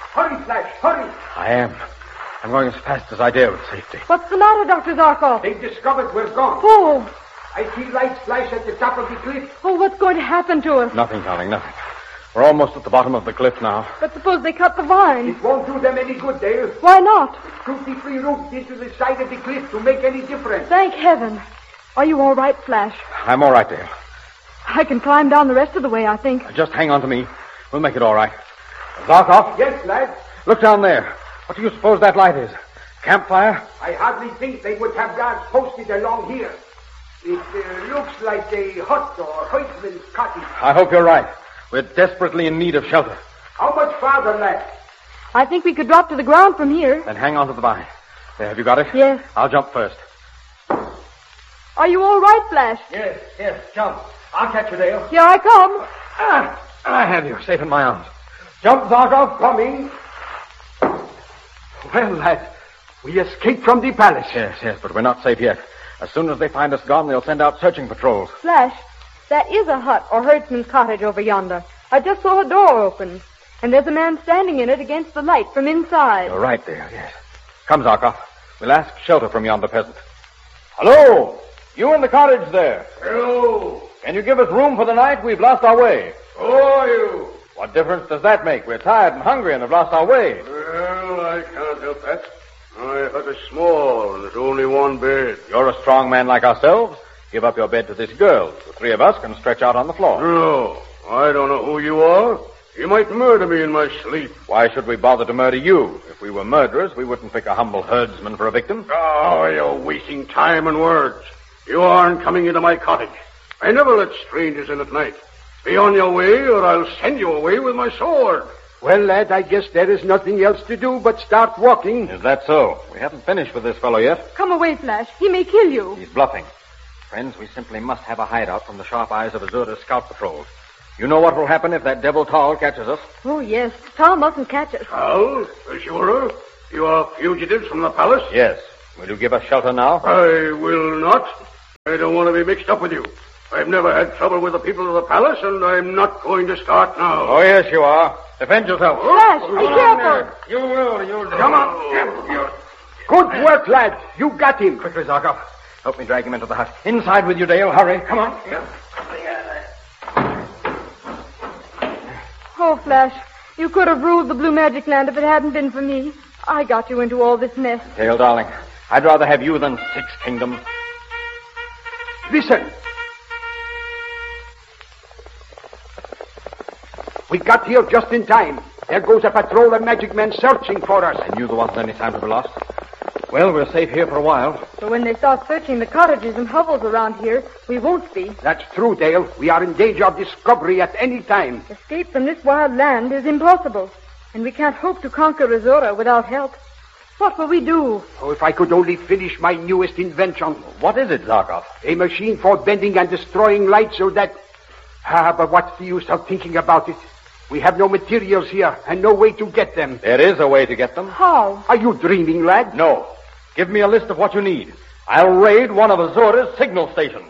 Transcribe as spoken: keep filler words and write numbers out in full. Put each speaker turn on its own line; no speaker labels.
Hurry, Flash, hurry.
I am. I'm going as fast as I dare with safety.
What's the matter, Doctor Zarkov?
They've discovered we're gone.
Oh.
I see lights flash at the top of the cliff.
Oh, what's going to happen to us?
Nothing, darling, nothing. We're almost at the bottom of the cliff now.
But suppose they cut the vine.
It won't do them any good, Dale.
Why not?
Shoot the free roots into the side of the cliff to make any difference.
Thank heaven. Are you all right, Flash?
I'm all right, Dale.
I can climb down the rest of the way, I think.
Just hang on to me. We'll make it all right. Zarkov?
Yes, lad?
Look down there. What do you suppose that light is? Campfire?
I hardly think they would have guards posted along here. It uh, looks like a hut or herdsman's cottage.
I hope you're right. We're desperately in need of shelter.
How much farther, lad?
I think we could drop to the ground from here.
Then hang on to the vine. There, have you got it?
Yes.
I'll jump first.
Are you all right, Flash?
Yes, yes, jump. I'll catch you, Dale.
Here I come.
Ah, I have you, safe in my arms. Jump, Zarkov.
Coming. Well, lad, we escaped from the palace.
Yes, yes, but we're not safe yet. As soon as they find us gone, they'll send out searching patrols.
Flash, that is a hut or herdsman's cottage over yonder. I just saw a door open, and there's a man standing in it against the light from inside.
You're right there, yes. Come, Zarkov. We'll ask shelter from yonder peasant. Hello! You in the cottage there.
Hello.
Can you give us room for the night? We've lost our way.
Who are you?
What difference does that make? We're tired and hungry and have lost our way.
Well, I can't help that. My hut is small, and there's only one bed.
You're a strong man like ourselves. Give up your bed to this girl. The three of us can stretch out on the floor.
No, I don't know who you are. You might murder me in my sleep.
Why should we bother to murder you? If we were murderers, we wouldn't pick a humble herdsman for a victim.
Oh, you're wasting time and words. You aren't coming into my cottage. I never let strangers in at night. Be on your way, or I'll send you away with my sword.
Well, lad, I guess there is nothing else to do but start walking.
Is that so? We haven't finished with this fellow yet.
Come away, Flash. He may kill you.
He's bluffing. Friends, we simply must have a hideout from the sharp eyes of Azura's scout patrols. You know what will happen if that devil Tal catches us?
Oh, yes. Tal mustn't catch us.
Tal? Azura? You are fugitives from the palace?
Yes. Will you give us shelter now?
I will not. I don't want to be mixed up with you. I've never had trouble with the people of the palace, and I'm not going to start now.
Oh, yes, you are. Defend yourself.
Flash, be careful.
You will, you'll...
Come on. Good work, lad. You got him.
Quickly, Zarkov. Help me drag him into the hut. Inside with you, Dale. Hurry. Come on.
Oh, Flash, you could have ruled the Blue Magic Land if it hadn't been for me. I got you into all this mess.
Dale, darling, I'd rather have you than six kingdoms.
Listen. We got here just in time. There goes a patrol of magic men searching for us.
I knew there wasn't any time to be lost. Well, we're safe here for a while.
But when they start searching the cottages and hovels around here, we won't be.
That's true, Dale. We are in danger of discovery at any time.
Escape from this wild land is impossible, and we can't hope to conquer Azura without help. What will we do?
Oh, if I could only finish my newest invention.
What is it, Zarkov?
A machine for bending and destroying light so that... Ah, but what's the use of thinking about it? We have no materials here and no way to get them.
There is a way to get them.
How?
Are you dreaming, lad?
No. Give me a list of what you need. I'll raid one of Azura's signal stations.